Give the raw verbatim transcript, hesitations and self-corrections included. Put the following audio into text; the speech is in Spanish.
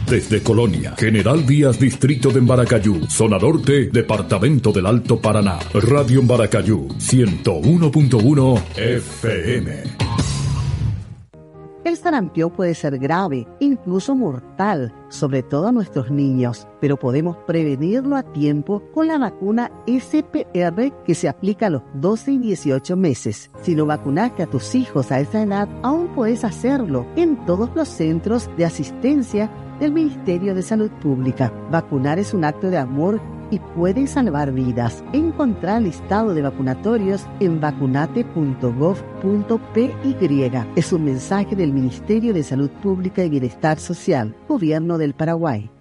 Desde Colonia, General Díaz, Distrito de Embaracayú, Zona Norte, Departamento del Alto Paraná. Radio Embaracayú, ciento uno punto uno F M. El sarampión puede ser grave, incluso mortal, sobre todo a nuestros niños, pero podemos prevenirlo a tiempo con la vacuna S P R que se aplica a los doce y dieciocho meses. Si no vacunaste a tus hijos a esa edad, aún puedes hacerlo en todos los centros de asistencia del Ministerio de Salud Pública. Vacunar es un acto de amor y puede salvar vidas. Encontrá el listado de vacunatorios en vacunate punto gov punto p y. Es un mensaje del Ministerio de Salud Pública y Bienestar Social, Gobierno del Paraguay.